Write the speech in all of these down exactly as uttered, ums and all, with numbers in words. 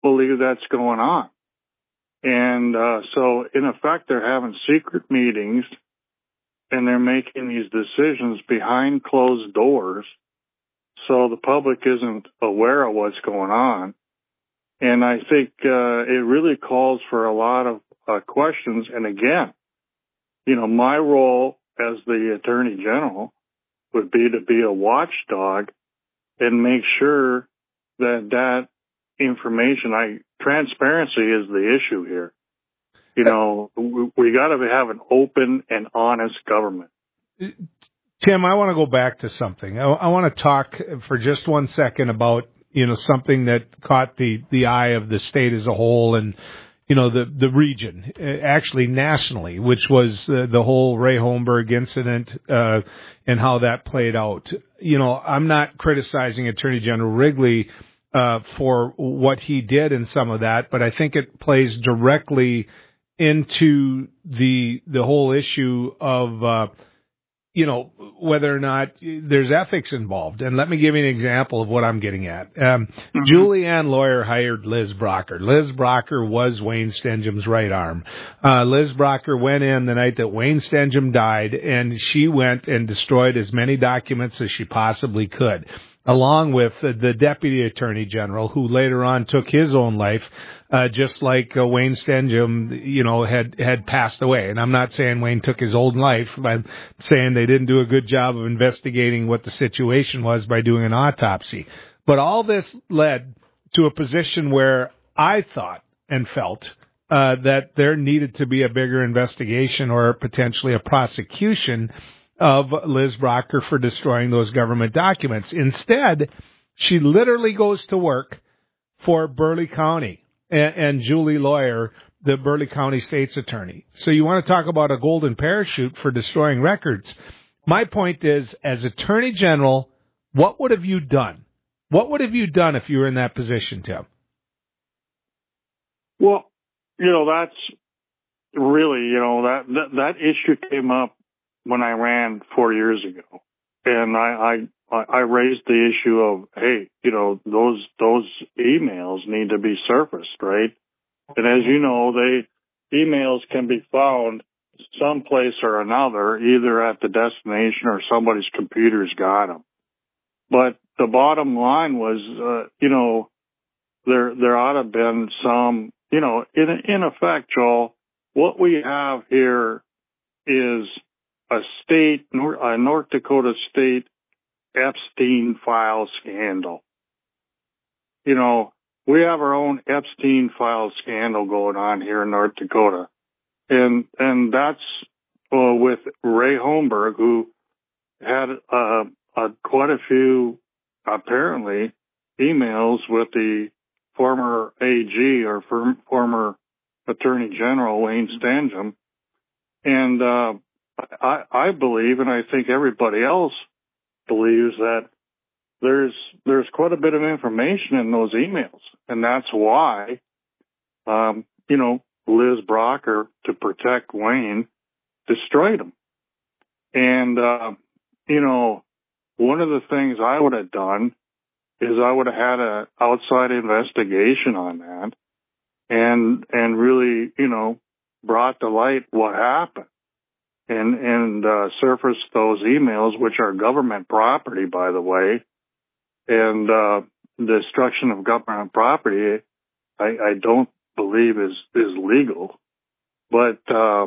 believe that's going on. And uh, so, in effect, they're having secret meetings, and they're making these decisions behind closed doors, so the public isn't aware of what's going on. And I think uh, it really calls for a lot of uh, questions. And again, you know, my role as the Attorney General would be to be a watchdog and make sure that that information, I transparency is the issue here. You know, we, we got to have an open and honest government. Tim, I want to go back to something. I, I want to talk for just one second about, you know, something that caught the, the eye of the state as a whole and, you know, the, the region, actually nationally, which was uh, the whole Ray Holmberg incident uh, and how that played out. You know, I'm not criticizing Attorney General Wrigley uh, for what he did in some of that, but I think it plays directly into the the whole issue of, uh, you know, whether or not there's ethics involved. And let me give you an example of what I'm getting at. Um, mm-hmm. Julianne Lawyer hired Liz Brocker. Liz Brocker was Wayne Stenjum's right arm. Uh, Liz Brocker went in the night that Wayne Stenjum died, and she went and destroyed as many documents as she possibly could, along with uh, the Deputy Attorney General, who later on took his own life, uh, just like uh, Wayne Stenjum, you know, had, had passed away. And I'm not saying Wayne took his own life. I'm saying they didn't do a good job of investigating what the situation was by doing an autopsy. But all this led to a position where I thought and felt uh, that there needed to be a bigger investigation or potentially a prosecution of Liz Brocker for destroying those government documents. Instead, she literally goes to work for Burleigh County and, and Julie Lawyer, the Burleigh County State's Attorney. So you want to talk about a golden parachute for destroying records. My point is, as Attorney General, what would have you done? What would have you done if you were in that position, Tim? Well, you know, that's really, you know, that, that, that issue came up when I ran four years ago, and I, I, I raised the issue of, hey, you know, those, those emails need to be surfaced, right? And as you know, they, emails can be found someplace or another, either at the destination or somebody's computer's got them. But the bottom line was, uh, you know, there, there ought to have been some, you know, in, in effect, Joel, what we have here is a state, a North Dakota state Epstein file scandal. You know, we have our own Epstein file scandal going on here in North Dakota. And, and that's uh, with Ray Holmberg, who had uh, uh, quite a few, apparently, emails with the former A G or former Attorney General Wayne Stenjum. And, uh, I, I believe, and I think everybody else believes, that there's there's quite a bit of information in those emails, and that's why, um, you know, Liz Brocker, to protect Wayne, destroyed them. And uh, you know, one of the things I would have done is I would have had an outside investigation on that, and and really, you know, brought to light what happened. And, and uh, surface those emails, which are government property, by the way, and uh, destruction of government property, I, I don't believe is, is legal. But, uh,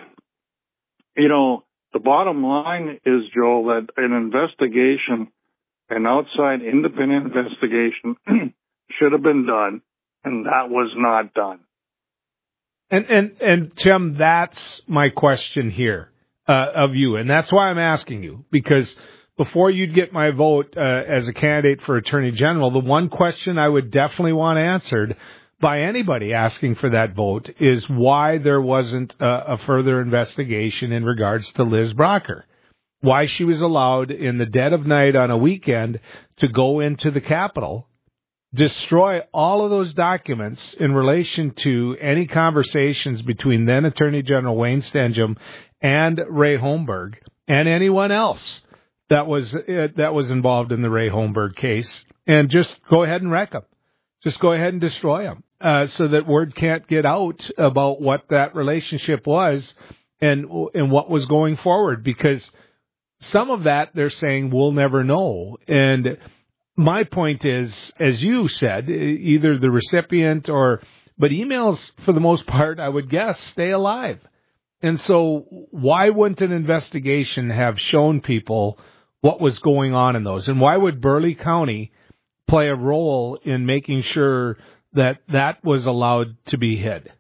you know, the bottom line is, Joel, that an investigation, an outside independent investigation should have been done, and that was not done. And, and, and Tim, that's my question here, uh, of you. And that's why I'm asking you, because before you'd get my vote, uh, as a candidate for Attorney General, the one question I would definitely want answered by anybody asking for that vote is why there wasn't a, a further investigation in regards to Liz Brocker. Why she was allowed in the dead of night on a weekend to go into the Capitol, destroy all of those documents in relation to any conversations between then Attorney General Wayne Stenjum and Ray Holmberg and anyone else that was uh, that was involved in the Ray Holmberg case, and just go ahead and wreck them. Just go ahead and destroy them uh, so that word can't get out about what that relationship was and and what was going forward. Because some of that they're saying we'll never know. And my point is, as you said, either the recipient or, but emails for the most part, I would guess, stay alive. And so why wouldn't an investigation have shown people what was going on in those? And why would Burleigh County play a role in making sure that that was allowed to be hid?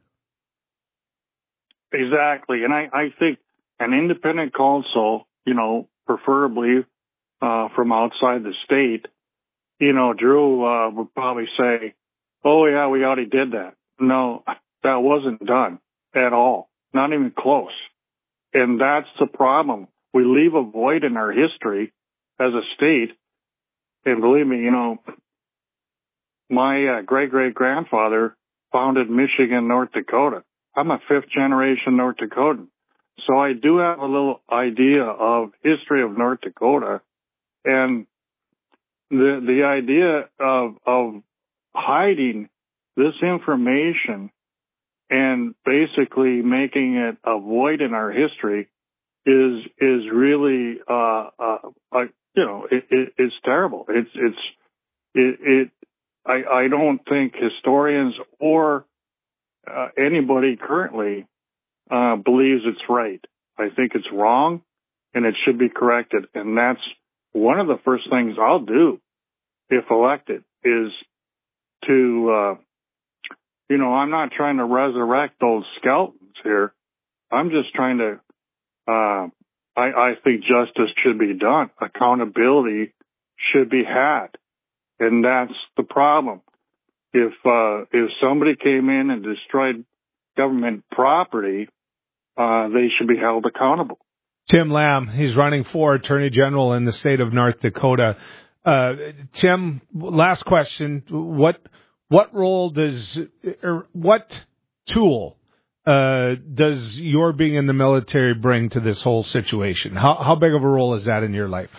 Exactly. And I, I think an independent counsel, you know, preferably uh, from outside the state, you know, Drew uh, would probably say, oh, yeah, we already did that. No, that wasn't done at all. Not even close. And that's the problem. We leave a void in our history as a state. And believe me, you know, my uh, great-great-grandfather founded Michigan, North Dakota. I'm a fifth-generation North Dakotan. So I do have a little idea of history of North Dakota. And the the idea of of hiding this information and basically making it a void in our history is is really uh, uh, uh you know it, it, it's terrible. It's it's it, it I I don't think historians or uh, anybody currently uh, believes it's right. I think it's wrong, and it should be corrected. And that's one of the first things I'll do if elected is to, uh, you know, I'm not trying to resurrect those skeletons here. I'm just trying to, uh, I, I think justice should be done. Accountability should be had. And that's the problem. If, uh, if somebody came in and destroyed government property, uh, they should be held accountable. Tim Lamb, he's running for Attorney General in the state of North Dakota. Uh, Tim, last question. What, what role does, or what tool, uh, does your being in the military bring to this whole situation? How, how big of a role is that in your life?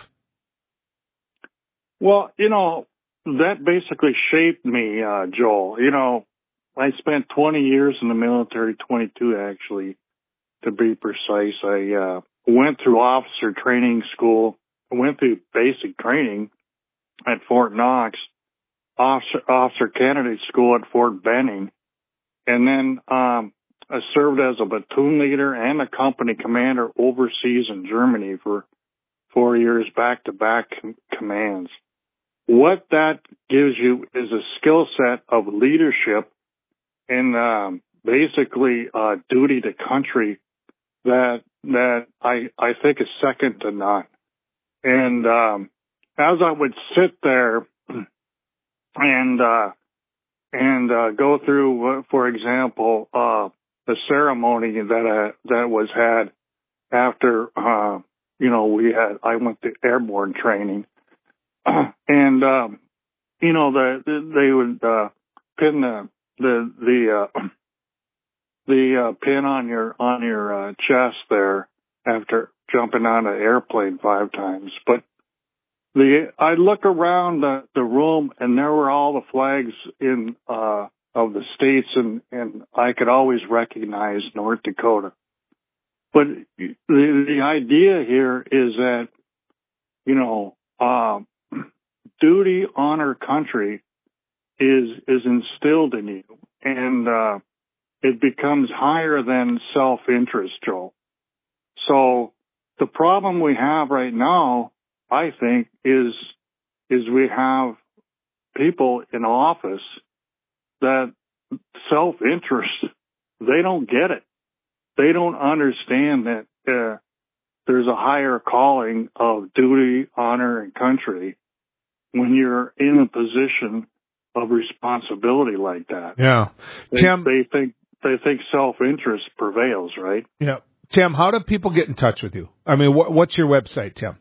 Well, you know, that basically shaped me, uh, Joel. You know, I spent twenty years in the military, twenty-two actually, to be precise. I, uh, went through officer training school, went through basic training at Fort Knox, officer, officer candidate school at Fort Benning, and then um, I served as a platoon leader and a company commander overseas in Germany for four years, back-to-back com- commands. What that gives you is a skill set of leadership and um, basically uh, duty to country that that I I think is second to none. And um, as I would sit there and uh, and uh, go through, uh, for example, uh, the ceremony that uh, that was had after uh, you know we had I went to airborne training, and um, you know the, the they would uh, pin the the the uh, the uh, pin on your on your uh, chest there after jumping on an airplane five times. But the I look around the, the room and there were all the flags in uh, of the states, and, and I could always recognize North Dakota. But the, the idea here is that, you know, uh, duty, honor, country is is instilled in you, and uh, it becomes higher than self-interest, Joel. So the problem we have right now, I think, is is we have people in office that self-interest, they don't get it. They don't understand that uh, there's a higher calling of duty, honor, and country when you're in a position of responsibility like that. Yeah, they, Tim, they think they think self-interest prevails, right? Yeah, Tim. How do people get in touch with you? I mean, wh- what's your website, Tim?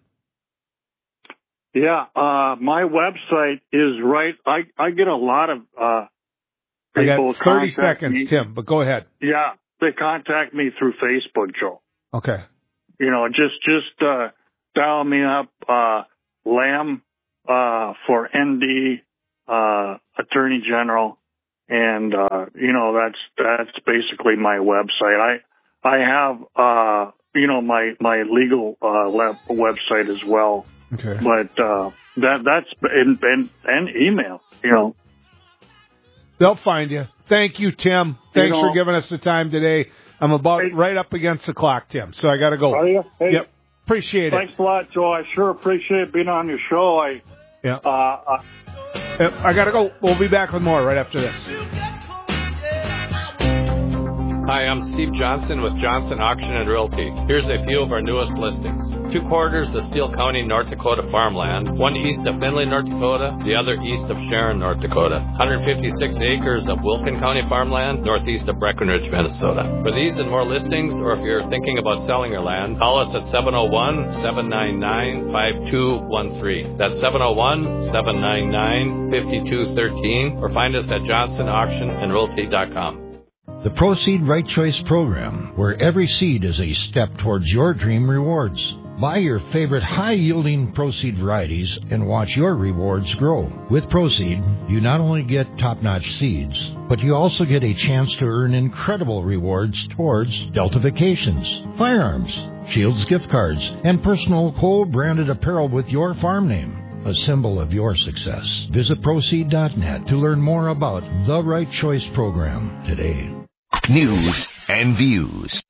Yeah, uh, my website is right. I I get a lot of uh, people. I got thirty contact seconds, me. Tim. But go ahead. Yeah, they contact me through Facebook, Joe. Okay. You know, just just uh, dial me up, uh, Lamb uh, for N D uh, Attorney General, and uh, you know that's that's basically my website. I I have uh, you know my my legal uh, lab website as well. Okay. But uh, that that's and, and and email. You know. They'll find you. Thank you, Tim. Thanks you know, for giving us the time today. I'm about hey, right up against the clock, Tim, so I got to go. Are you? Hey, yep. Appreciate thanks it. Thanks a lot, Joe. I sure appreciate being on your show. I yeah. Uh, I, yep, I got to go. We'll be back with more right after this. Hi, I'm Steve Johnson with Johnson Auction and Realty. Here's a few of our newest listings. Two quarters of Steele County, North Dakota farmland, one east of Findlay, North Dakota, the other east of Sharon, North Dakota. one hundred fifty-six acres of Wilkin County farmland, northeast of Breckenridge, Minnesota. For these and more listings, or if you're thinking about selling your land, call us at seven oh one, seven nine nine, five two one three. That's seven oh one, seven nine nine, five two one three, or find us at johnson auction and realty dot com. The Proceed Right Choice program, where every seed is a step towards your dream rewards. Buy your favorite high-yielding Proceed varieties and watch your rewards grow. With Proceed, you not only get top-notch seeds, but you also get a chance to earn incredible rewards towards Delta Vacations, firearms, Shields gift cards, and personal Cole-branded apparel with your farm name. A symbol of your success. Visit Proceed dot net to learn more about the Right Choice program today. News and views.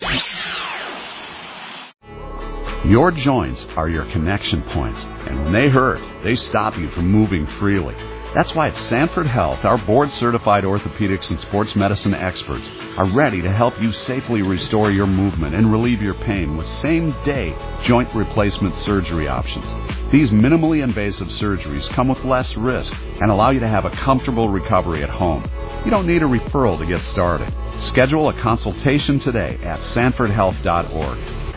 Your joints are your connection points, and when they hurt, they stop you from moving freely. That's why at Sanford Health, our board-certified orthopedics and sports medicine experts are ready to help you safely restore your movement and relieve your pain with same-day joint replacement surgery options. These minimally invasive surgeries come with less risk and allow you to have a comfortable recovery at home. You don't need a referral to get started. Schedule a consultation today at sanford health dot org.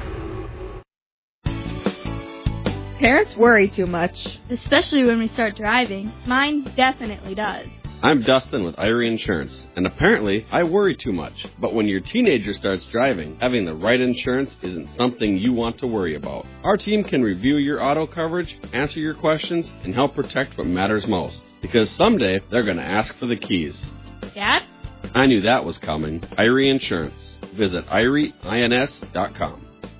Parents worry too much. Especially when we start driving. Mine definitely does. I'm Dustin with Irie Insurance, and apparently I worry too much. But when your teenager starts driving, having the right insurance isn't something you want to worry about. Our team can review your auto coverage, answer your questions, and help protect what matters most. Because someday they're going to ask for the keys. Dad? I knew that was coming. Irie Insurance. Visit irie ins dot com.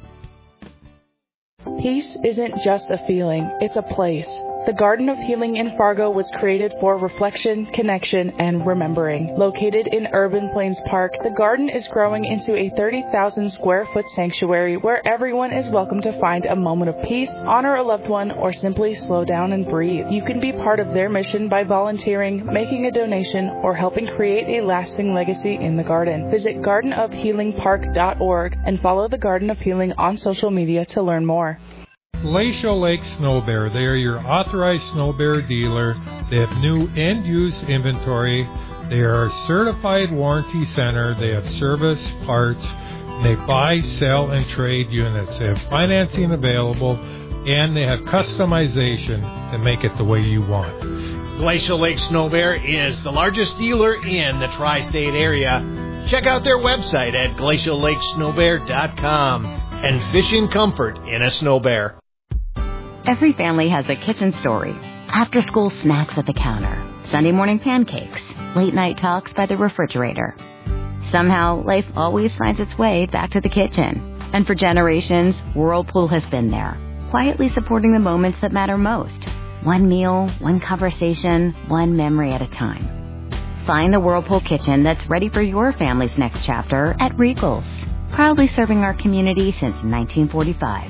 Peace isn't just a feeling, it's a place. The Garden of Healing in Fargo was created for reflection, connection, and remembering. Located in Urban Plains Park, the garden is growing into a thirty thousand square foot sanctuary where everyone is welcome to find a moment of peace, honor a loved one, or simply slow down and breathe. You can be part of their mission by volunteering, making a donation, or helping create a lasting legacy in the garden. Visit garden of healing park dot org and follow the Garden of Healing on social media to learn more. Glacial Lake Snow Bear. They are your authorized snow bear dealer. They have new and used inventory. They are a certified warranty center. They have service, parts. They buy, sell, and trade units. They have financing available, and they have customization to make it the way you want. Glacial Lake Snow Bear is the largest dealer in the tri-state area. Check out their website at glacial lake snow bear dot com and fishing comfort in a snow bear. Every family has a kitchen story. After-school snacks at the counter, Sunday morning pancakes, late-night talks by the refrigerator. Somehow, life always finds its way back to the kitchen. And for generations, Whirlpool has been there, quietly supporting the moments that matter most. One meal, one conversation, one memory at a time. Find the Whirlpool kitchen that's ready for your family's next chapter at Regals. Proudly serving our community since nineteen forty-five.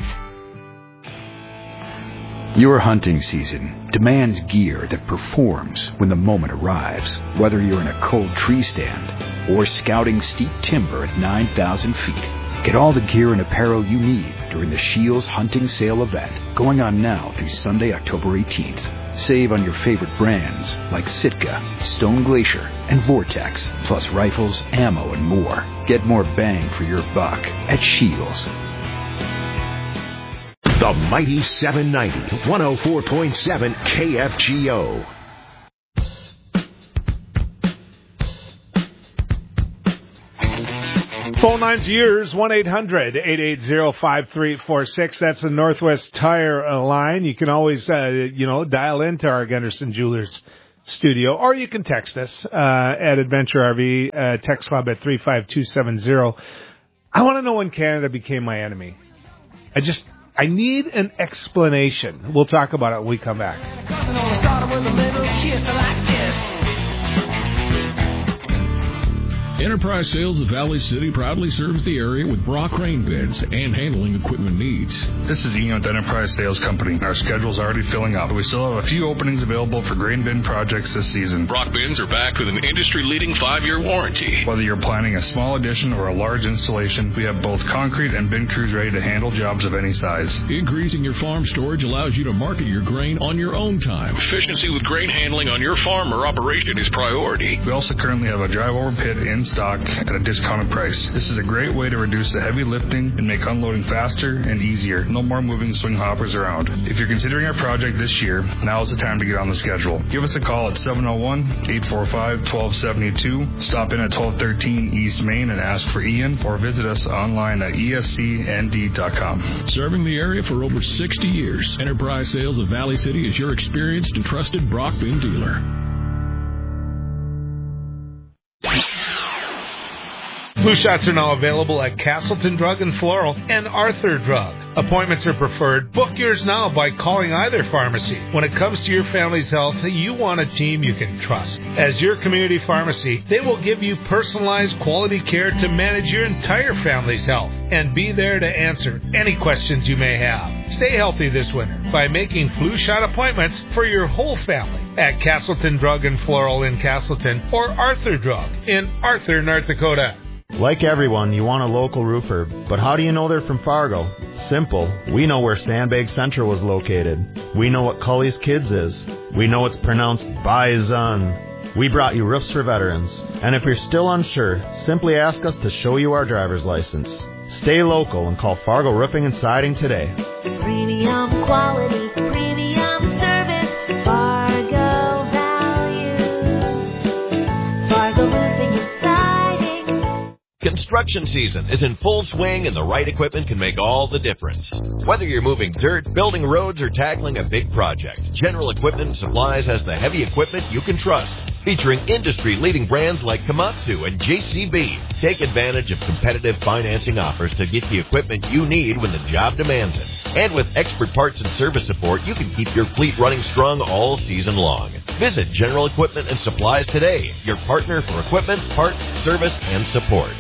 Your hunting season demands gear that performs when the moment arrives, whether you're in a cold tree stand or scouting steep timber at nine thousand feet. Get all the gear and apparel you need during the Shields Hunting Sale event, going on now through Sunday, October eighteenth. Save on your favorite brands like Sitka, Stone Glacier, and Vortex, plus rifles, ammo, and more. Get more bang for your buck at Shields. The Mighty seven ninety, one oh four point seven K F G O. Phone lines yours, one eight hundred, eight eight zero, five three four six. That's the Northwest Tire line. You can always, uh, you know, dial into our Gunderson Jewelers studio, or you can text us uh, at Adventure R V, uh, text club at three five two seven zero. I want to know when Canada became my enemy. I just, I need an explanation. We'll talk about it when we come back. Enterprise Sales of Valley City proudly serves the area with Brock grain bins and handling equipment needs. This is Ian with Enterprise Sales Company. Our schedule's already filling up. We still have a few openings available for grain bin projects this season. Brock bins are backed with an industry-leading five-year warranty. Whether you're planning a small addition or a large installation, we have both concrete and bin crews ready to handle jobs of any size. Increasing your farm storage allows you to market your grain on your own time. Efficiency with grain handling on your farm or operation is priority. We also currently have a drive-over pit in stock at a discounted price. This is a great way to reduce the heavy lifting and make unloading faster and easier. No more moving swing hoppers around. If you're considering a project this year, now is the time to get on the schedule. Give us a call at seven oh one, eight four five, one two seven two. Stop in at twelve thirteen East Main and ask for Ian, or visit us online at E S C N D dot com. Serving the area for over sixty years, Enterprise Sales of Valley City is your experienced and trusted Brock bin dealer. Flu shots are now available at Castleton Drug and Floral and Arthur Drug. Appointments are preferred. Book yours now by calling either pharmacy. When it comes to your family's health, you want a team you can trust. As your community pharmacy, they will give you personalized quality care to manage your entire family's health and be there to answer any questions you may have. Stay healthy this winter by making flu shot appointments for your whole family at Castleton Drug and Floral in Castleton or Arthur Drug in Arthur, North Dakota. Like everyone, you want a local roofer, but how do you know they're from Fargo? Simple. We know where Sandbag Central was located. We know what Cully's Kids is. We know it's pronounced Bison. We brought you Roofs for Veterans. And if you're still unsure, simply ask us to show you our driver's license. Stay local and call Fargo Roofing and Siding today. Premium quality, premium service, Fargo value. Fargo Roofing and Siding. Construction season is in full swing, and the right equipment can make all the difference. Whether you're moving dirt, building roads, or tackling a big project, General Equipment Supplies has the heavy equipment you can trust. Featuring industry-leading brands like Komatsu and J C B. Take advantage of competitive financing offers to get the equipment you need when the job demands it. And with expert parts and service support, you can keep your fleet running strong all season long. Visit General Equipment and Supplies today, your partner for equipment, parts, service, and support.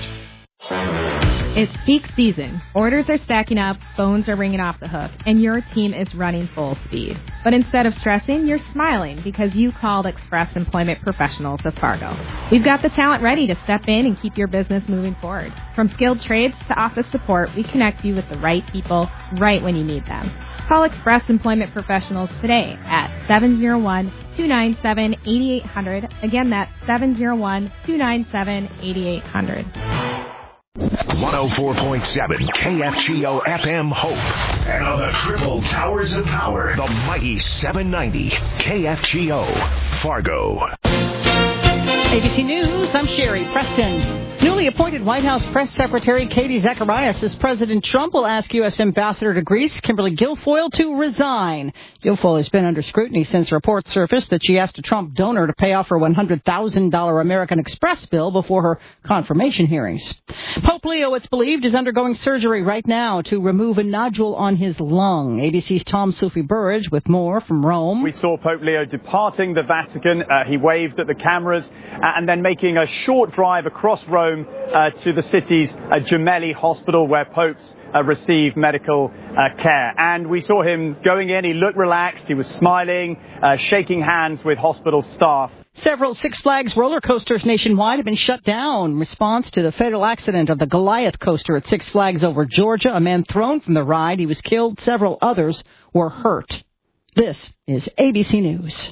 It's peak season. Orders are stacking up, phones are ringing off the hook, and your team is running full speed. But instead of stressing, you're smiling because you called Express Employment Professionals of Fargo. We've got the talent ready to step in and keep your business moving forward. From skilled trades to office support, we connect you with the right people right when you need them. Call Express Employment Professionals today at seven oh one, two nine seven, eight eight zero zero. Again, that's seven oh one, two nine seven, eight eight zero zero. one oh four point seven K F G O F M Hope. And on the triple towers of power, the mighty seven ninety K F G O Fargo. A B C News, I'm Sherry Preston. Newly appointed White House Press Secretary Katie Zacharias says President Trump will ask U S Ambassador to Greece, Kimberly Guilfoyle, to resign. Guilfoyle has been under scrutiny since reports surfaced that she asked a Trump donor to pay off her one hundred thousand dollars American Express bill before her confirmation hearings. Pope Leo, it's believed, is undergoing surgery right now to remove a nodule on his lung. A B C's Tom Sufi Burridge with more from Rome. We saw Pope Leo departing the Vatican. Uh, he waved at the cameras uh, and then making a short drive across Rome Uh, to the city's uh, Gemelli Hospital, where popes uh, receive medical uh, care. And we saw him going in. He looked relaxed. He was smiling, uh, shaking hands with hospital staff. Several Six Flags roller coasters nationwide have been shut down in response to the fatal accident of the Goliath coaster at Six Flags over Georgia. A man thrown from the ride. He was killed. Several others were hurt. This is A B C News.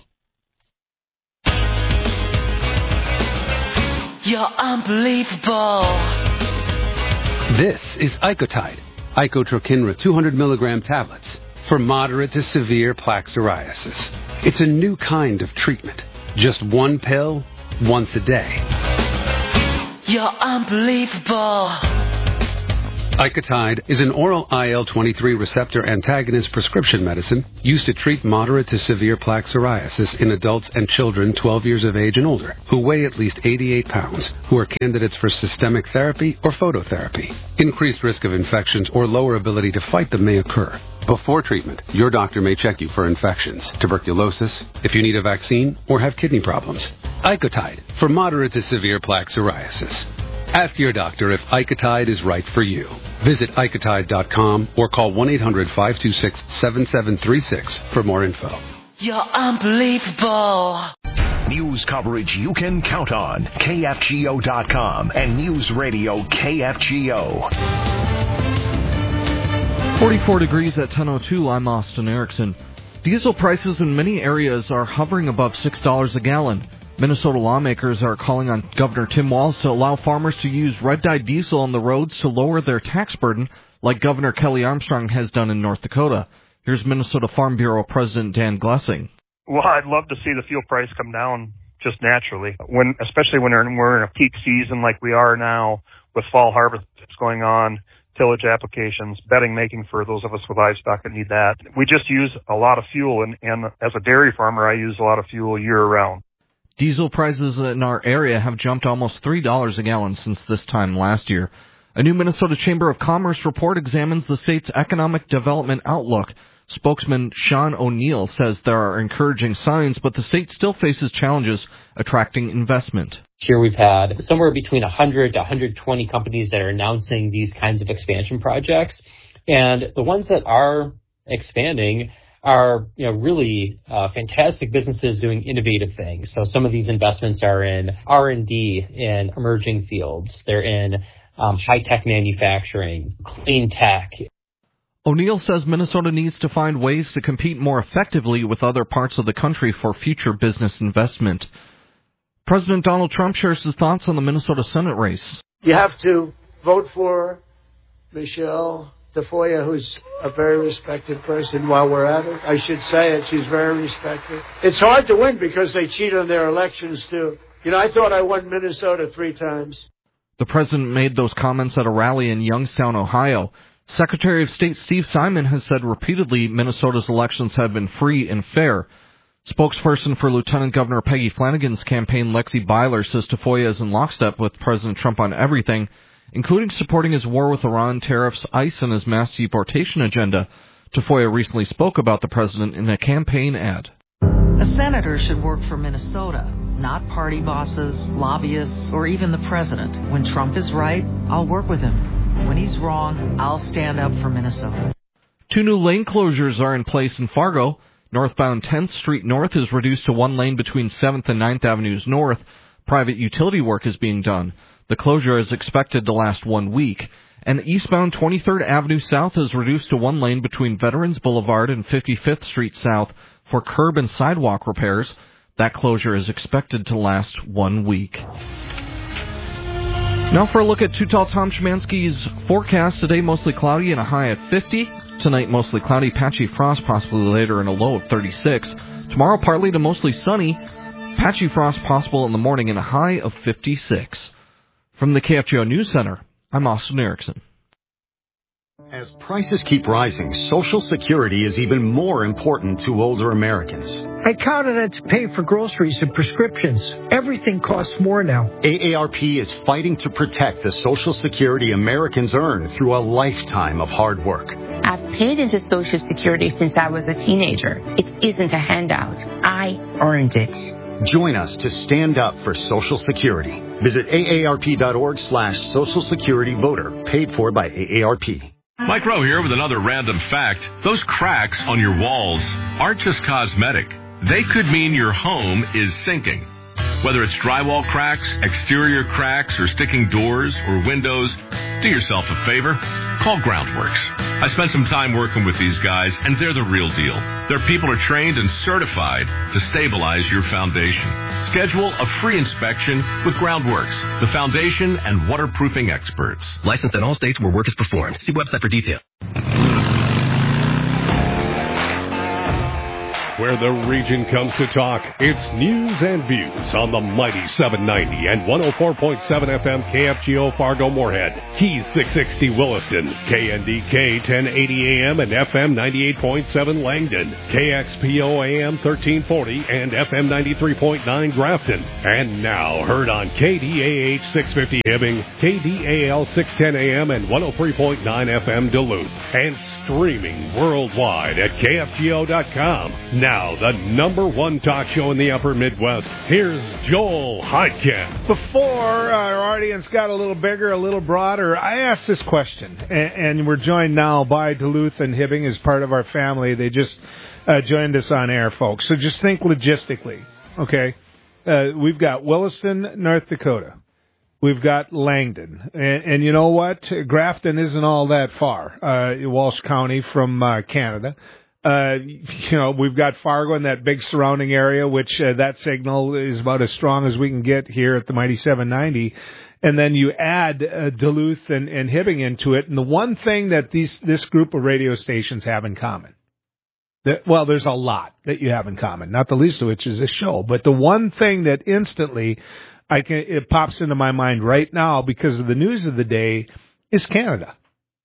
You're unbelievable. This is Icotide, Icotrokinra two hundred milligram tablets for moderate to severe plaque psoriasis. It's a new kind of treatment. Just one pill, once a day. You're unbelievable. Icotide is an oral I L twenty-three receptor antagonist prescription medicine used to treat moderate to severe plaque psoriasis in adults and children twelve years of age and older who weigh at least eighty-eight pounds, who are candidates for systemic therapy or phototherapy. Increased risk of infections or lower ability to fight them may occur. Before treatment, your doctor may check you for infections, tuberculosis, if you need a vaccine, or have kidney problems. Icotide for moderate to severe plaque psoriasis. Ask your doctor if Icotide is right for you. Visit Icotide dot com or call one eight hundred five two six seven seven three six for more info. You're unbelievable. News coverage you can count on. K F G O dot com and News Radio K F G O. forty-four degrees at ten oh two. I'm Austin Erickson. Diesel prices in many areas are hovering above six dollars a gallon. Minnesota lawmakers are calling on Governor Tim Walz to allow farmers to use red-dyed diesel on the roads to lower their tax burden, like Governor Kelly Armstrong has done in North Dakota. Here's Minnesota Farm Bureau President Dan Glessing. Well, I'd love to see the fuel price come down just naturally, when, especially when we're in a peak season like we are now with fall harvests going on, tillage applications, bedding making for those of us with livestock that need that. We just use a lot of fuel, and, and as a dairy farmer, I use a lot of fuel year-round. Diesel prices in our area have jumped almost three dollars a gallon since this time last year. A new Minnesota Chamber of Commerce report examines the state's economic development outlook. Spokesman Sean O'Neill says there are encouraging signs, but the state still faces challenges attracting investment. Here we've had somewhere between one hundred to one hundred twenty companies that are announcing these kinds of expansion projects. And the ones that are expanding are, you know, really uh, fantastic businesses doing innovative things. So some of these investments are in R and D in emerging fields. They're in um, high-tech manufacturing, clean tech. O'Neill says Minnesota needs to find ways to compete more effectively with other parts of the country for future business investment. President Donald Trump shares his thoughts on the Minnesota Senate race. You have to vote for Michelle Tafoya, who's a very respected person. While we're at it, I should say it, she's very respected. It's hard to win because they cheat on their elections, too. You know, I thought I won Minnesota three times. The president made those comments at a rally in Youngstown, Ohio. Secretary of State Steve Simon has said repeatedly Minnesota's elections have been free and fair. Spokesperson for Lieutenant Governor Peggy Flanagan's campaign, Lexi Byler, says Tafoya is in lockstep with President Trump on everything, including supporting his war with Iran, tariffs, ICE, and his mass deportation agenda. Tafoya recently spoke about the president in a campaign ad. A senator should work for Minnesota, not party bosses, lobbyists, or even the president. When Trump is right, I'll work with him. When he's wrong, I'll stand up for Minnesota. Two new lane closures are in place in Fargo. Northbound tenth Street North is reduced to one lane between seventh and ninth Avenues North. Private utility work is being done. The closure is expected to last one week. And eastbound twenty-third Avenue South is reduced to one lane between Veterans Boulevard and fifty-fifth Street South for curb and sidewalk repairs. That closure is expected to last one week. Now for a look at Too Tall Tom Szymanski's forecast. Today, mostly cloudy and a high at fifty. Tonight, mostly cloudy, patchy frost, possibly later and a low of thirty-six. Tomorrow, partly to mostly sunny. Patchy frost possible in the morning and a high of fifty-six. From the K F G O News Center, I'm Austin Erickson. As prices keep rising, Social Security is even more important to older Americans. I count on it to pay for groceries and prescriptions. Everything costs more now. A A R P is fighting to protect the Social Security Americans earn through a lifetime of hard work. I've paid into Social Security since I was a teenager. It isn't a handout. I earned it. Join us to stand up for Social Security. Visit A A R P dot org slash Social Security Voter, paid for by A A R P. Mike Rowe here with another random fact. Those cracks on your walls aren't just cosmetic. They could mean your home is sinking. Whether it's drywall cracks, exterior cracks, or sticking doors or windows, do yourself a favor. Call Groundworks. I spent some time working with these guys, and they're the real deal. Their people are trained and certified to stabilize your foundation. Schedule a free inspection with Groundworks, the foundation and waterproofing experts. Licensed in all states where work is performed. See website for details. where the region comes to talk. It's News and Views on the mighty seven ninety and one oh four point seven F M K F G O Fargo Moorhead, Keys six sixty Williston, K N D K ten eighty A M and F M ninety-eight point seven Langdon, K X P O A M thirteen forty and F M ninety-three point nine Grafton. And now heard on K D A H six fifty Hibbing, K D A L six ten A M and one oh three point nine F M Duluth, and streaming worldwide at K F G O dot com. Now, the number one talk show in the upper Midwest. Here's Joel Heitkamp. Before our audience got a little bigger, a little broader, I asked this question, and, and we're joined now by Duluth and Hibbing as part of our family. They just uh, joined us on air, folks. So just think logistically, okay? Uh, we've got Williston, North Dakota. We've got Langdon. And, and you know what? Grafton isn't all that far, uh, Walsh County from uh, Canada. Uh, you know, we've got Fargo in that big surrounding area, which uh, that signal is about as strong as we can get here at the mighty seven ninety. And then you add uh, Duluth and, and Hibbing into it. And the one thing that these this group of radio stations have in common, that, well, there's a lot that you have in common, not the least of which is this show. But the one thing that instantly I can it pops into my mind right now because of the news of the day is Canada.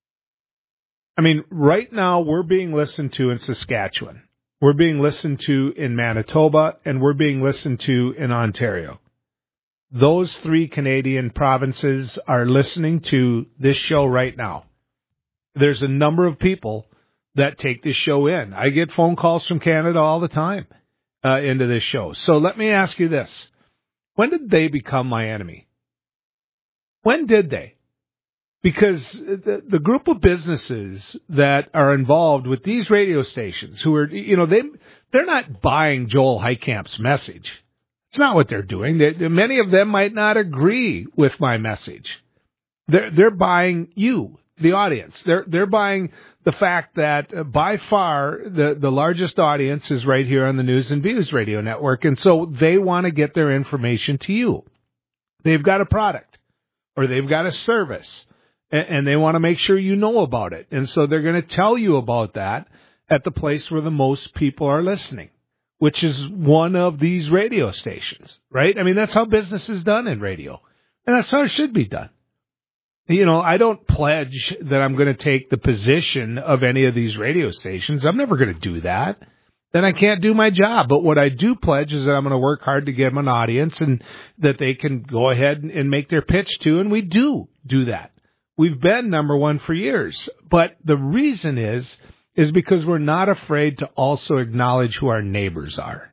I mean, right now we're being listened to in Saskatchewan. We're being listened to in Manitoba, and we're being listened to in Ontario. Those three Canadian provinces are listening to this show right now. There's a number of people that take this show in. I get phone calls from Canada all the time uh, into this show. So let me ask you this. When did they become my enemy? When did they? Because the, the group of businesses that are involved with these radio stations who are, you know, they, they're not buying Joel Heitkamp's message. It's not what they're doing. They, many of them might not agree with my message. They're, they're buying you, the audience. They're, they're buying the fact that uh, by far the, the largest audience is right here on the News and Views radio network. And so they want to get their information to you. They've got a product or they've got a service, and they want to make sure you know about it. And so they're going to tell you about that at the place where the most people are listening, which is one of these radio stations, right? I mean, that's how business is done in radio, and that's how it should be done. You know, I don't pledge that I'm going to take the position of any of these radio stations. I'm never going to do that. Then I can't do my job. But what I do pledge is that I'm going to work hard to get them an audience and that they can go ahead and make their pitch to, and we do do that. We've been number one for years, but the reason is, is because we're not afraid to also acknowledge who our neighbors are.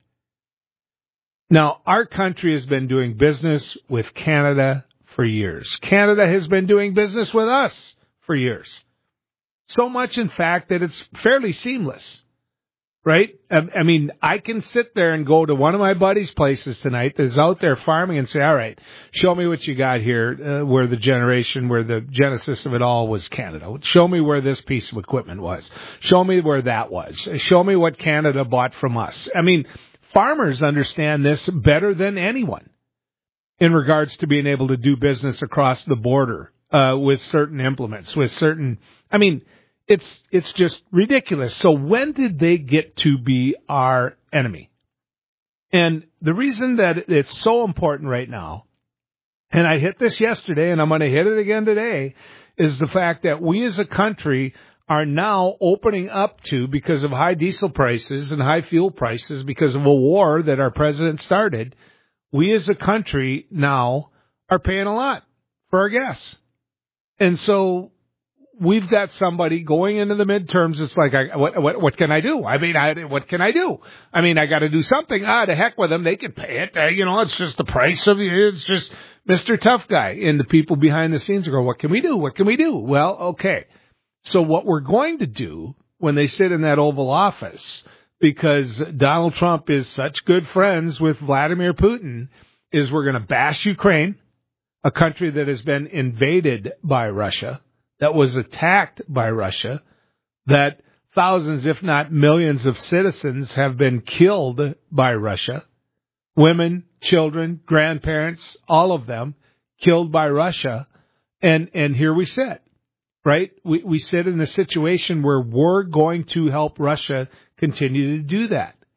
Now, our country has been doing business with Canada for years. Canada has been doing business with us for years. So much, in fact, that it's fairly seamless. Right? I mean, I can sit there and go to one of my buddies' places tonight that's out there farming and say, all right, show me what you got here, uh, where the generation, where the genesis of it all was Canada. Show me where this piece of equipment was. Show me where that was. Show me what Canada bought from us. I mean, farmers understand this better than anyone in regards to being able to do business across the border uh, with certain implements, with certain, I mean, It's it's just ridiculous. So when did they get to be our enemy? And the reason that it's so important right now, and I hit this yesterday and I'm going to hit it again today, is the fact that we as a country are now opening up to, because of high diesel prices and high fuel prices, because of a war that our president started, we as a country now are paying a lot for our gas. And so we've got somebody going into the midterms. It's like, I, what, what, what can I do? I mean, I, what can I do? I mean, I got to do something. Ah, to heck with them. They can pay it. Uh, you know, it's just the price of it. It's just Mister Tough Guy. And the people behind the scenes are going, what can we do? What can we do? Well, okay. So what we're going to do when they sit in that Oval Office, because Donald Trump is such good friends with Vladimir Putin, is we're going to bash Ukraine, a country that has been invaded by Russia, that was attacked by Russia, that thousands, if not millions of citizens have been killed by Russia. Women, children, grandparents, all of them killed by Russia. And, and here we sit, right? We, we sit in a situation where we're going to help Russia continue to do that.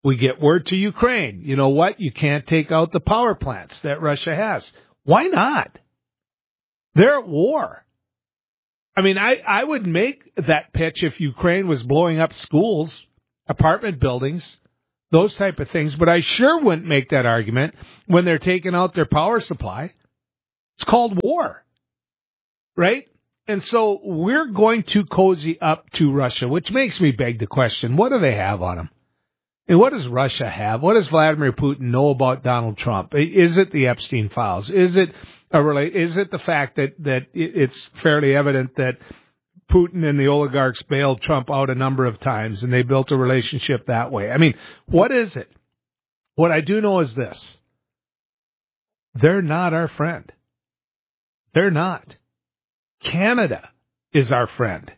We get word to Ukraine. You know what? You can't take out the power plants that Russia has. Why not? They're at war. I mean, I, I would make that pitch if Ukraine was blowing up schools, apartment buildings, those type of things, but I sure wouldn't make that argument when they're taking out their power supply. It's called war, right? And so we're going to cozy up to Russia, which makes me beg the question, what do they have on them? And what does Russia have? What does Vladimir Putin know about Donald Trump? Is it the Epstein files? Is it a rela- Is it the fact that, that it's fairly evident that Putin and the oligarchs bailed Trump out a number of times and they built a relationship that way? I mean, what is it? What I do know is this. They're not our friend. They're not. Canada is our friend.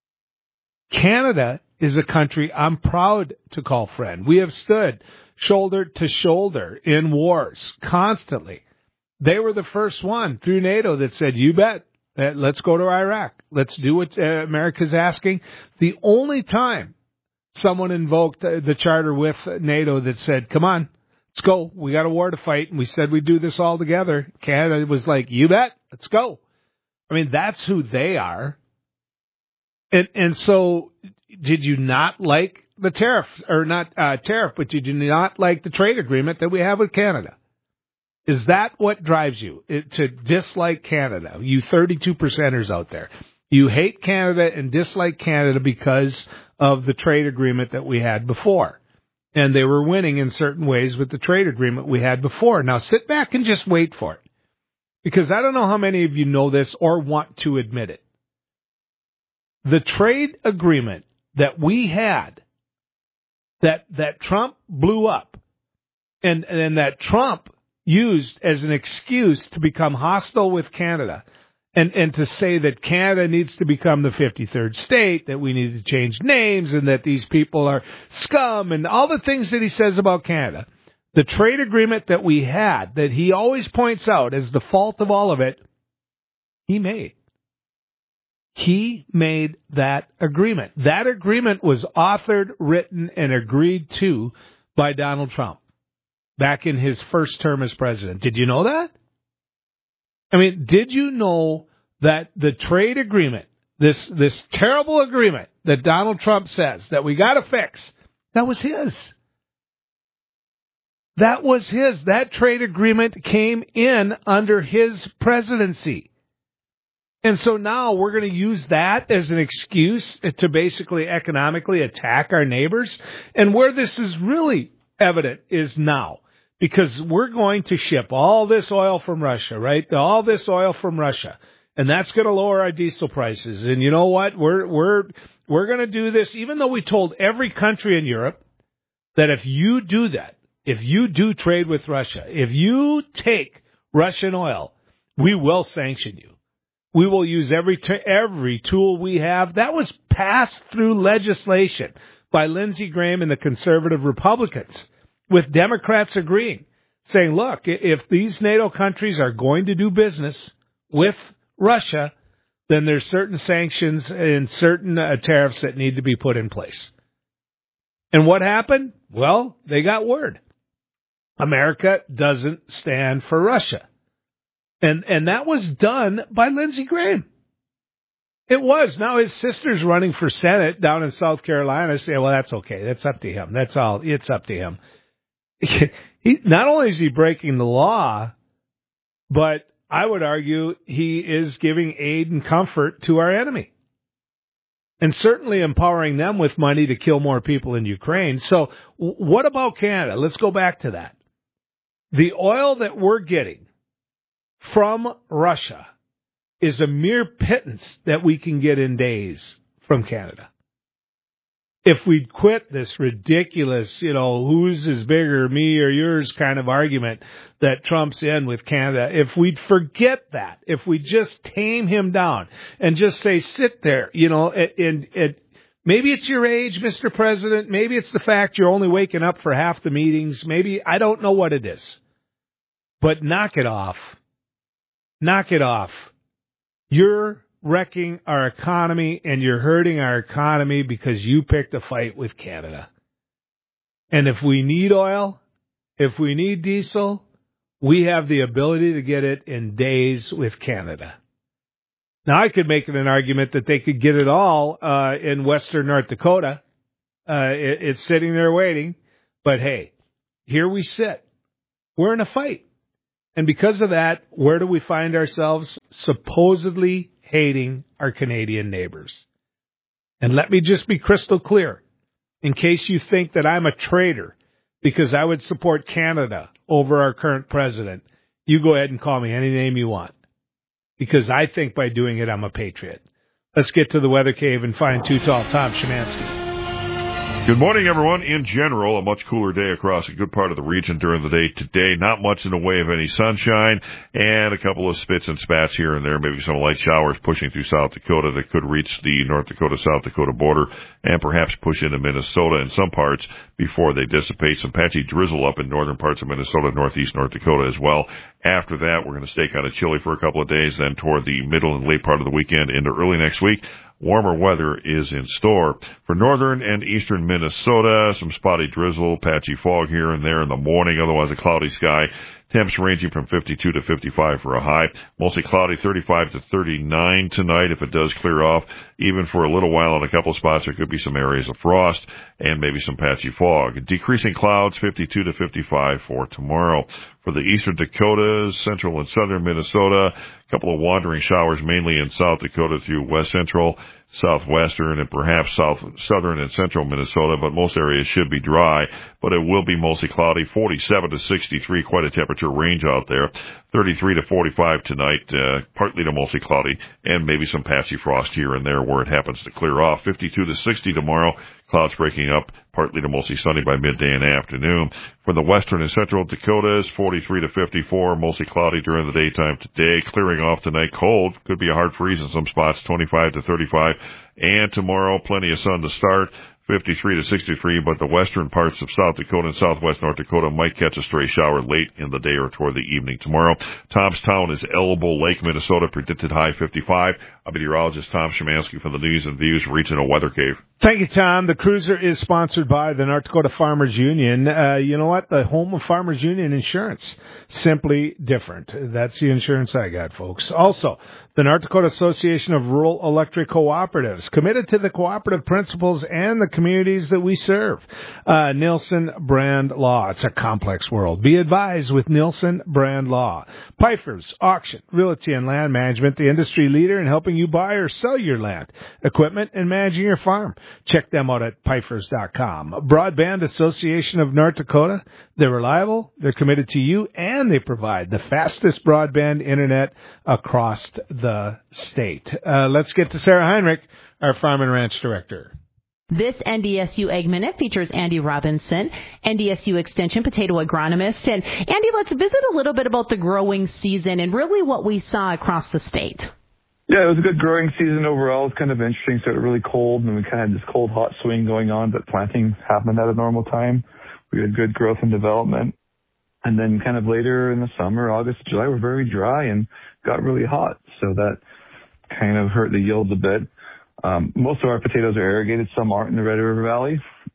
Canada is a country I'm proud to call friend. We have stood shoulder to shoulder in wars constantly. They were the first one through NATO that said, you bet, let's go to Iraq. Let's do what America's asking. The only time someone invoked the charter with NATO that said, come on, let's go. We got a war to fight. And we said we'd do this all together. Canada was like, you bet, let's go. I mean, that's who they are. And and so did you not like the tariff, or not uh, tariff, but did you not like the trade agreement that we have with Canada? Is that what drives you it, to dislike Canada? You thirty-two percenters out there. You hate Canada and dislike Canada because of the trade agreement that we had before. And they were winning in certain ways with the trade agreement we had before. Now sit back and just wait for it. Because I don't know how many of you know this or want to admit it. The trade agreement that we had, that that Trump blew up, and, and that Trump used as an excuse to become hostile with Canada, and, and to say that Canada needs to become the fifty-third state, that we need to change names, and that these people are scum, and all the things that he says about Canada. The trade agreement that we had, that he always points out as the fault of all of it, he made. He made that agreement. That agreement was authored, written, and agreed to by Donald Trump back in his first term as president. Did you know that? I mean, did you know that the trade agreement, this this terrible agreement that Donald Trump says that we got to fix, that was his? That was his. That trade agreement came in under his presidency. And so now we're going to use that as an excuse to basically economically attack our neighbors. And where this is really evident is now, because we're going to ship all this oil from Russia, right? All this oil from Russia. And that's going to lower our diesel prices. And you know what? We're, we're, we're going to do this, even though we told every country in Europe that if you do that, if you do trade with Russia, if you take Russian oil, we will sanction you. We will use every t- every tool we have. That was passed through legislation by Lindsey Graham and the conservative Republicans, with Democrats agreeing, saying, look, if these NATO countries are going to do business with Russia, then there's certain sanctions and certain uh, tariffs that need to be put in place. And what happened? Well, they got word. America doesn't stand for Russia. And and that was done by Lindsey Graham. It was. Now his sister's running for Senate down in South Carolina. I say, well, that's okay. That's up to him. That's all. It's up to him. He, not only is he breaking the law, but I would argue he is giving aid and comfort to our enemy. And certainly empowering them with money to kill more people in Ukraine. So what about Canada? Let's go back to that. The oil that we're getting from Russia is a mere pittance that we can get in days from Canada. If we'd quit this ridiculous, you know, whose is bigger, me or yours kind of argument that Trump's in with Canada, if we'd forget that, if we just tame him down and just say, sit there, you know, and, and maybe it's your age, Mister President, maybe it's the fact you're only waking up for half the meetings, maybe, I don't know what it is, but knock it off. Knock it off. You're wrecking our economy, and you're hurting our economy because you picked a fight with Canada. And if we need oil, if we need diesel, we have the ability to get it in days with Canada. Now, I could make an argument that they could get it all uh, in western North Dakota. Uh, it, it's sitting there waiting. But, hey, here we sit. We're in a fight. And because of that, where do we find ourselves? Supposedly hating our Canadian neighbors. And let me just be crystal clear, in case you think that I'm a traitor because I would support Canada over our current president, you go ahead and call me any name you want. Because I think by doing it, I'm a patriot. Let's get to the weather cave and find Too Tall Tom Szymanski. Good morning, everyone. In general, a much cooler day across a good part of the region during the day today. Not much in the way of any sunshine, and a couple of spits and spats here and there, maybe some light showers pushing through South Dakota that could reach the North Dakota-South Dakota border and perhaps push into Minnesota in some parts before they dissipate. Some patchy drizzle up in northern parts of Minnesota, northeast North Dakota as well. After that, we're going to stay kind of chilly for a couple of days, then toward the middle and late part of the weekend into early next week. Warmer weather is in store. For northern and eastern Minnesota, some spotty drizzle, patchy fog here and there in the morning, otherwise a cloudy sky. Temps ranging from fifty-two to fifty-five for a high. Mostly cloudy, thirty-five to thirty-nine tonight if it does clear off. Even for a little while in a couple of spots, there could be some areas of frost and maybe some patchy fog. Decreasing clouds, fifty-two to fifty-five for tomorrow. For the eastern Dakotas, central and southern Minnesota, a couple of wandering showers mainly in South Dakota through west central, southwestern, and perhaps south southern and central Minnesota, but most areas should be dry. But it will be mostly cloudy, forty-seven to sixty-three, quite a temperature range out there. thirty-three to forty-five tonight, uh, partly to mostly cloudy, and maybe some patchy frost here and there where it happens to clear off. fifty-two to sixty tomorrow, clouds breaking up, partly to mostly sunny by midday and afternoon. For the western and central Dakotas, forty-three to fifty-four, mostly cloudy during the daytime today, clearing off tonight. Cold, could be a hard freeze in some spots, twenty-five to thirty-five. And tomorrow, plenty of sun to start, fifty-three to sixty-three, but the western parts of South Dakota and southwest North Dakota might catch a stray shower late in the day or toward the evening tomorrow. Thomastown is Elbow Lake, Minnesota, predicted high fifty-five. I'm meteorologist Tom Szymanski from the News and Views Regional Weather Cave. Thank you, Tom. The Cruiser is sponsored by the North Dakota Farmers Union. Uh, you know what? The home of Farmers Union Insurance. Simply different. That's the insurance I got, folks. Also, the North Dakota Association of Rural Electric Cooperatives, committed to the cooperative principles and the communities that we serve. Uh, Nielsen Brand Law. It's a complex world. Be advised with Nielsen Brand Law. Pfeiffer's Auction, Realty and Land Management, the industry leader in helping you buy or sell your land, equipment, and managing your farm. Check them out at Pfeiffer's dot com. Broadband Association of North Dakota. They're reliable, they're committed to you, and they provide the fastest broadband internet across the state. Uh, let's get to Sarah Heinrich, our Farm and Ranch Director. This N D S U Ag Minute features Andy Robinson, N D S U Extension potato agronomist. And Andy, let's visit a little bit about the growing season and really what we saw across the state. Yeah, it was a good growing season overall. It's kind of interesting. So it was really cold, and we kind of had this cold, hot swing going on, but planting happened at a normal time. We had good growth and development. And then kind of later in the summer, August, July, were very dry and got really hot. So that kind of hurt the yields a bit. Um, most of our potatoes are irrigated. Some aren't in the Red River Valley.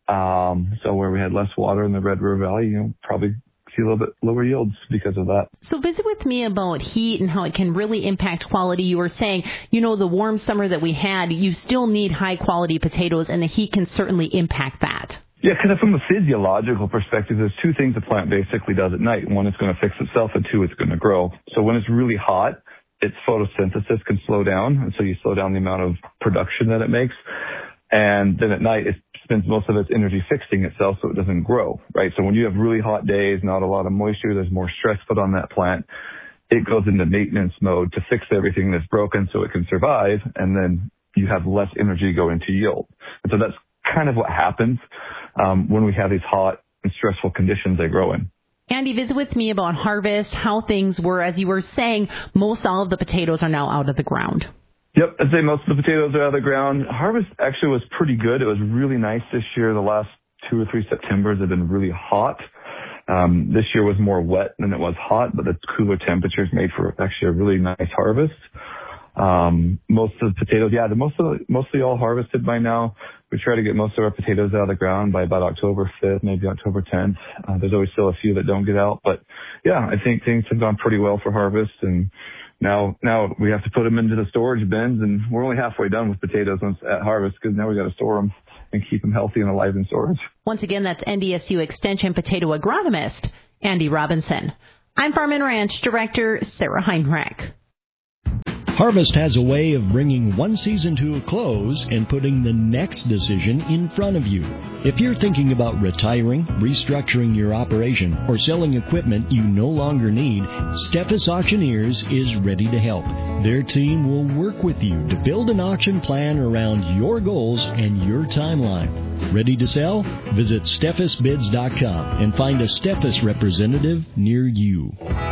Um, so where we had less water in the Red River Valley, you know, probably see a little bit lower yields because of that. So visit with me about heat and how it can really impact quality. You were saying, you know, the warm summer that we had, you still need high quality potatoes, and the heat can certainly impact that. Yeah, kind of from a physiological perspective, there's two things the plant basically does at night. One, it's going to fix itself, and two, it's going to grow. So when it's really hot, its photosynthesis can slow down, and so you slow down the amount of production that it makes. And then at night, it spends most of its energy fixing itself so it doesn't grow, right? So when you have really hot days, not a lot of moisture, there's more stress put on that plant. It goes into maintenance mode to fix everything that's broken so it can survive, and then you have less energy go into yield. And so that's kind of what happens um, when we have these hot and stressful conditions they grow in. Andy, visit with me about harvest, how things were. As you were saying, most all of the potatoes are now out of the ground. Yep, I'd say most of the potatoes are out of the ground. Harvest actually was pretty good. It was really nice this year. The last two or three Septembers have been really hot. Um, this year was more wet than it was hot, but the cooler temperatures made for actually a really nice harvest. Um, most of the potatoes, yeah, the most of the, mostly all harvested by now. We try to get most of our potatoes out of the ground by about October fifth, maybe October tenth. Uh, there's always still a few that don't get out, but yeah, I think things have gone pretty well for harvest, and now now we have to put them into the storage bins, and we're only halfway done with potatoes once at harvest because now we got to store them and keep them healthy and alive in storage. Once again, that's N D S U Extension potato agronomist Andy Robinson. I'm Farm and Ranch Director Sarah Heinrich. Harvest has a way of bringing one season to a close and putting the next decision in front of you. If you're thinking about retiring, restructuring your operation, or selling equipment you no longer need, Steffes Auctioneers is ready to help. Their team will work with you to build an auction plan around your goals and your timeline. Ready to sell? Visit Steffes Bids dot com and find a Steffes representative near you.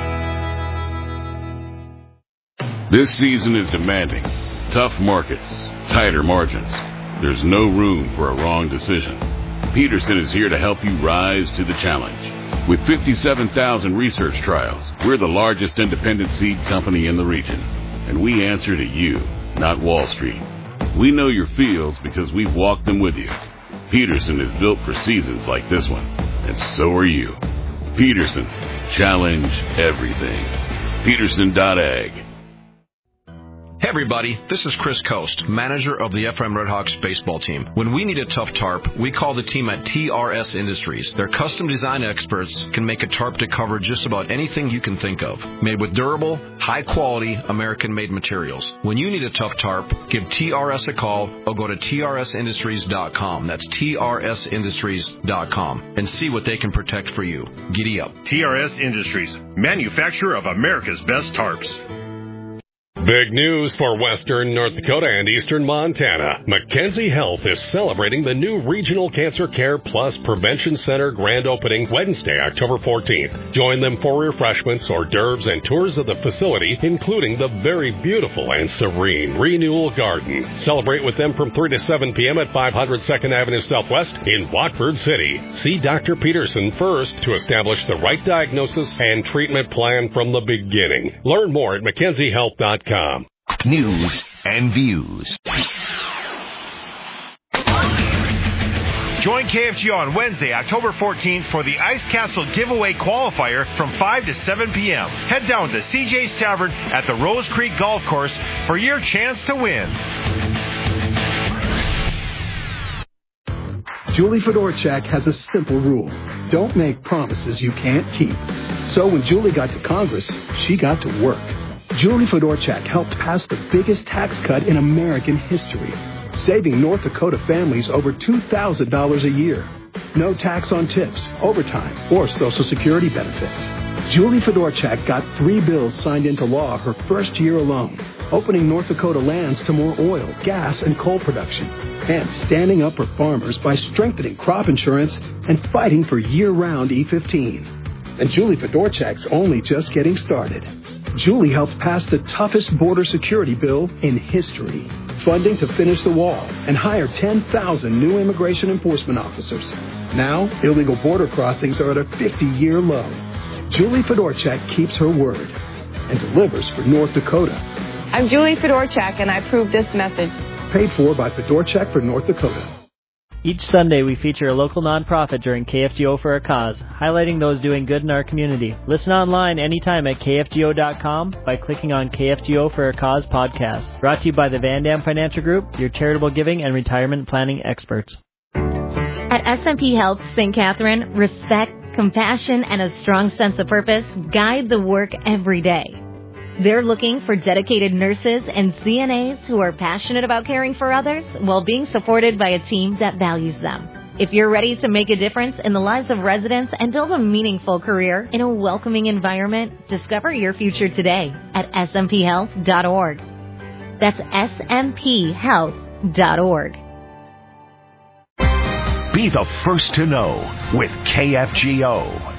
This season is demanding. Tough markets, tighter margins. There's no room for a wrong decision. Peterson is here to help you rise to the challenge. With fifty-seven thousand research trials, we're the largest independent seed company in the region. And we answer to you, not Wall Street. We know your fields because we've walked them with you. Peterson is built for seasons like this one, and so are you. Peterson, challenge everything. Peterson dot ag. Hey everybody, this is Chris Coast, manager of the F M Redhawks baseball team. When we need a tough tarp, we call the team at T R S Industries. Their custom design experts can make a tarp to cover just about anything you can think of. Made with durable, high-quality, American-made materials. When you need a tough tarp, give T R S a call or go to T R S industries dot com. That's T R S industries dot com and see what they can protect for you. Giddy up. T R S Industries, manufacturer of America's best tarps. Big news for western North Dakota and eastern Montana. Mackenzie Health is celebrating the new Regional Cancer Care Plus Prevention Center grand opening Wednesday, October fourteenth. Join them for refreshments, hors d'oeuvres, and tours of the facility, including the very beautiful and serene Renewal Garden. Celebrate with them from three to seven p.m. at five hundred second Avenue Southwest in Watford City. See Doctor Peterson first to establish the right diagnosis and treatment plan from the beginning. Learn more at mackenzie health dot com. News and views. Join K F G O on Wednesday, October fourteenth for the Ice Castle giveaway qualifier from five to seven p.m. Head down to C J's Tavern at the Rose Creek Golf Course for your chance to win. Julie Fedorchak has a simple rule. Don't make promises you can't keep. So when Julie got to Congress, she got to work. Julie Fedorchak helped pass the biggest tax cut in American history, saving North Dakota families over two thousand dollars a year. No tax on tips, overtime, or Social Security benefits. Julie Fedorchak got three bills signed into law her first year alone, opening North Dakota lands to more oil, gas, and coal production, and standing up for farmers by strengthening crop insurance and fighting for year-round E fifteen. And Julie Fedorchak's only just getting started. Julie helped pass the toughest border security bill in history, funding to finish the wall and hire ten thousand new immigration enforcement officers. Now, illegal border crossings are at a fifty-year low. Julie Fedorchak keeps her word and delivers for North Dakota. I'm Julie Fedorchak, and I approve this message. Paid for by Fedorchak for North Dakota. Each Sunday, we feature a local nonprofit during K F G O for a Cause, highlighting those doing good in our community. Listen online anytime at K F G O dot com by clicking on K F G O for a Cause podcast. Brought to you by the Van Dam Financial Group, your charitable giving and retirement planning experts. At S M P Health Saint Catherine, respect, compassion, and a strong sense of purpose guide the work every day. They're looking for dedicated nurses and C N As who are passionate about caring for others while being supported by a team that values them. If you're ready to make a difference in the lives of residents and build a meaningful career in a welcoming environment, discover your future today at S M P health dot org. That's S M P health dot org. Be the first to know with K F G O.